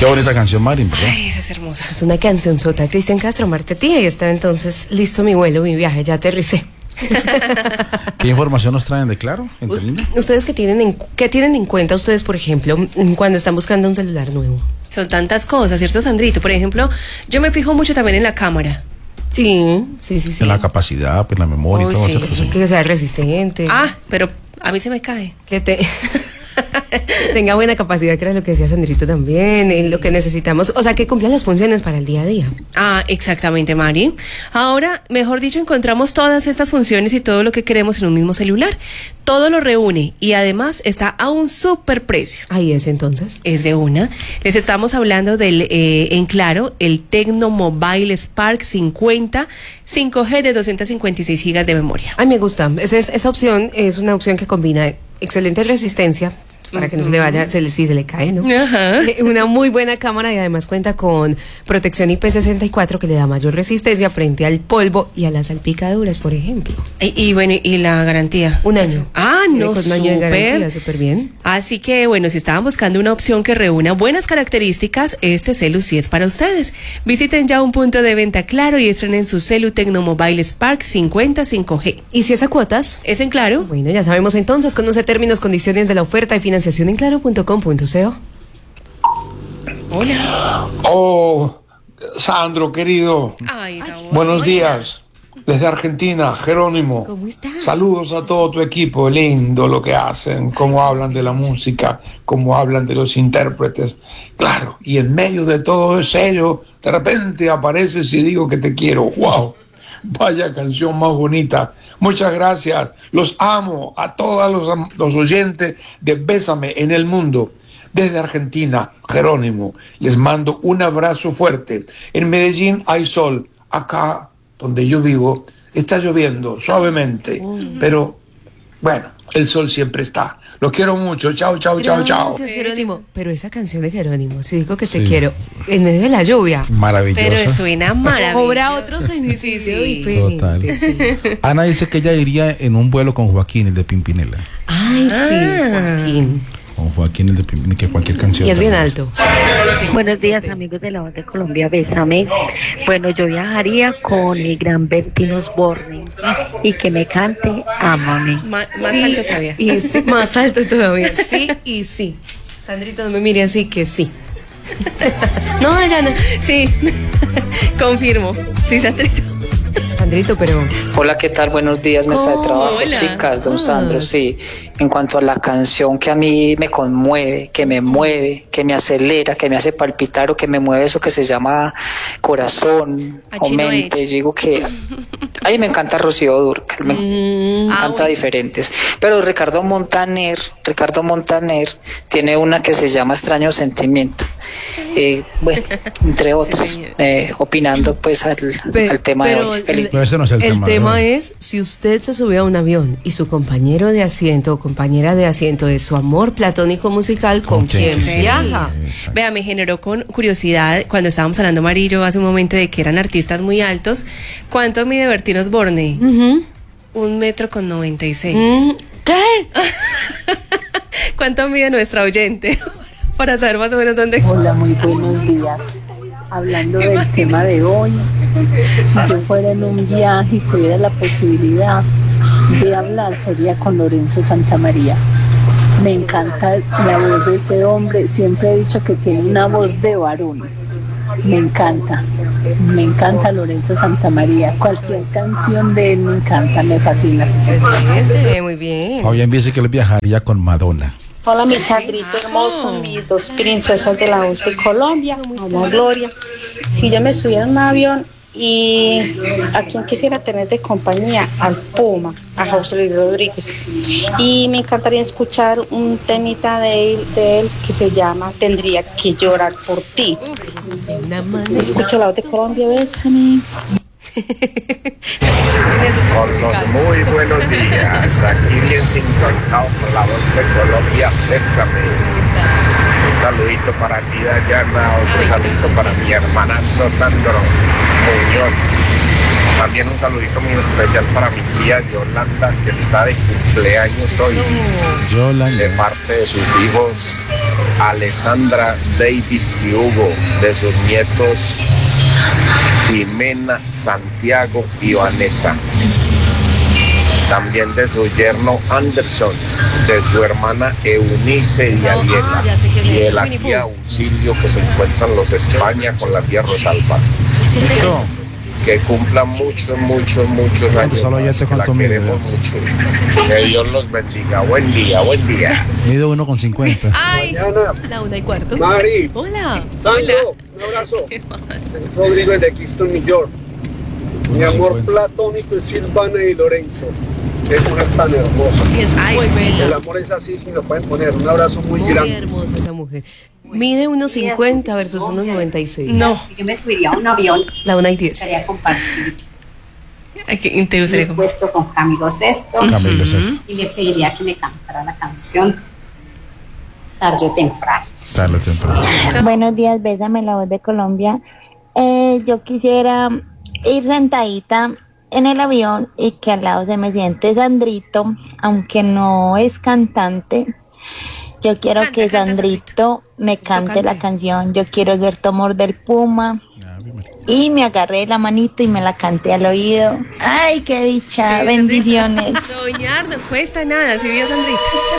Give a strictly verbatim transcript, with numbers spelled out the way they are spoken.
Qué bonita canción, Marín, ¿verdad? Ay, esa es hermosa. Eso es una canción sota. Cristian Castro, Marte Tía, y estaba entonces listo mi vuelo, mi viaje, ya aterricé. ¿Qué información nos traen de Claro? ¿Ustedes qué tienen, en, qué tienen en cuenta ustedes, por ejemplo, cuando están buscando un celular nuevo? Son tantas cosas, ¿cierto, Sandrito? Por ejemplo, yo me fijo mucho también en la cámara. Sí, sí, sí, sí. En la capacidad, pues la memoria oh, y todo. Sí, eso, que sea resistente. Ah, pero a mí se me cae. Que te... tenga buena capacidad, que era lo que decía Sandrito también, en lo que necesitamos, o sea, que cumpla las funciones para el día a día. Ah, exactamente, Mari. Ahora, mejor dicho, encontramos todas estas funciones y todo lo que queremos en un mismo celular. Todo lo reúne y además está a un súper precio. Ahí es entonces. Es de una. Les estamos hablando del, eh, en Claro, el Tecno Mobile Spark cincuenta cinco G de doscientos cincuenta y seis gigas de memoria. Ay, me gusta. Esa, es, esa opción es una opción que combina excelente resistencia, para que no se le vaya, se le, sí, se le cae, ¿no? Ajá. Una muy buena cámara y además cuenta con protección I P sesenta y cuatro que le da mayor resistencia frente al polvo y a las salpicaduras, por ejemplo. Y, y bueno, ¿y la garantía? Un año. Ah, no, un año de garantía, súper bien. Así que, bueno, si estaban buscando una opción que reúna buenas características, este celu sí es para ustedes. Visiten ya un punto de venta Claro y estrenen su celu Tecno Mobile Spark cincuenta cinco G. ¿Y si es a cuotas? ¿Es en Claro? Bueno, ya sabemos entonces. Conoce términos, condiciones de la oferta y financiación en claro punto com punto co. Hola. Oh, Sandro, querido. Ay, Saúl. Buenos Hola. días. Desde Argentina, Jerónimo. ¿Cómo estás? Saludos a todo tu equipo. Lindo lo que hacen, cómo hablan de la música, cómo hablan de los intérpretes. Claro, y en medio de todo ello, de repente apareces y digo que te quiero. ¡Wow! Vaya canción más bonita. Muchas gracias. Los amo a todos los, los oyentes de Bésame en el mundo. Desde Argentina, Jerónimo, les mando un abrazo fuerte. En Medellín hay sol. Acá, donde yo vivo, está lloviendo suavemente. Pero, bueno, el sol siempre está. Los quiero mucho. Chao, chao, chao, chao. Gracias, Jerónimo. Pero esa canción de Jerónimo, si digo que te Sí. quiero, en medio de la lluvia, Maravillosa. Pero suena maravilloso. cobra otro sentido Sí, sí, diferente. Total. Sí. Ana dice que ella iría en un vuelo con Joaquín, el de Pimpinela. Ay, sí, Ah. Joaquín. Con Joaquín, el de Pimpinela, que cualquier canción. Y es bien también. alto. Buenos días, amigos de la voz de Colombia, Bésame. Bueno, yo viajaría con el gran Bertín Osborne y que me cante Ámame. Ma- más alto todavía. Y sí, más alto todavía. Sí y sí. Sandrita, no me mire así que sí. No, ya no. Sí, confirmo. Sí, Sandrito. Sandrito, pero Hola, ¿qué tal? Buenos días, mesa de ¿Cómo? trabajo. Hola. Chicas, don Ah. Sandro, sí. En cuanto a la canción que a mí me conmueve, que me mueve, que me acelera, que me hace palpitar o que me mueve eso que se llama corazón A o Chino mente, Edge. yo digo que... A mí me encanta Rocío Dúrcal, me Mm. Ah, encanta bueno. diferentes. Pero Ricardo Montaner, Ricardo Montaner tiene una que se llama Extraño Sentimiento. Eh, bueno, entre otras, señor. eh, opinando pues al, Pe- al tema de pero hoy. el- Feliz Pero ese no es el, el tema. de tema hoy. es, si usted se subió a un avión y su compañero de asiento o compañera de asiento es su amor platónico musical, ¿con, ¿Con quién quién quisiera? viaja? Exacto. Vea, me generó con curiosidad cuando estábamos hablando, Amarillo, hace un momento de que eran artistas muy altos. ¿Cuánto mide Bertín Osborne? Ujú. Un metro con noventa y seis. Mm, ¿Qué? ¿Cuánto mide nuestra oyente? Para saber más o menos dónde. Hola, muy buenos días. Hablando del tema de hoy, si yo fuera en un viaje y tuviera la posibilidad de hablar, sería con Lorenzo Santamaría. Me encanta la voz de ese hombre, siempre he dicho que tiene una voz de varón. Me encanta, me encanta Lorenzo Santamaría. Cualquier canción de él me encanta, me fascina. Excelente, muy bien. Fabián dice que él viajaría con Madonna. Hola, mi Sandrito hermoso, mis dos princesas de la voz de Colombia, hola Gloria. Si yo me subiera en un avión y a quien quisiera tener de compañía, al Puma, a José Luis Rodríguez. Y me encantaría escuchar un temita de él, de él que se llama Tendría que llorar por ti. Una manera. Escucho la voz de Colombia, bésame. Carlos, muy buenos días. Aquí bien sintonizado por la voz de Colombia. Bésame. Un saludito para ti, Dayana. Otro saludito para mi hermanazo Sandro Muñoz. También un saludito muy especial para mi tía Yolanda, que está de cumpleaños hoy. De Yolanda. parte de sus hijos Alessandra Davis y Hugo, de sus nietos Jimena, Santiago y Vanessa. También de su yerno Anderson, de su hermana Eunice y Ariela, ah, ya sé quién y es, de la es Winnie tía Pooh. Auxilio que se encuentra en los España con la tía Rosalba. Listo. Que cumplan muchos, muchos, muchos años. Solo ya más, te que la cuánto mide. queremos mucho. Que Dios los bendiga. Buen día, buen día. Mide uno con cincuenta. Ay, Mañana, la una y cuarto. Mari, Hola. Sandro, un abrazo. Es Rodrigo de Kingston, New York. Mi amor platónico es Silvana y Lorenzo. Qué mujer tan hermosa. Y es muy bella. El amor es así, si lo pueden poner. Un abrazo muy, Muy grande. hermosa esa mujer. Mide uno cincuenta versus uno noventa y seis. No. Si yo me subiría a un avión, La una y diez. estaría compartir Ay, que te gustaría mi como. puesto con Camilo Sesto Camilo Sesto. y le pediría que me cantara la canción Tarde o Temprano. Tarde o temprano. Buenos días, Bésame, la voz de Colombia. Eh, yo quisiera ir sentadita en el avión y que al lado se me siente Sandrito, aunque no es cantante. Yo quiero Canta, que canta, Sandrito me cante la cante. canción Yo quiero ser tu amor del Puma. Y me agarré de la manito y me la canté al oído. ¡Ay, qué dicha! Sí, Bendiciones. Soñar no cuesta nada, si vio Sandrito.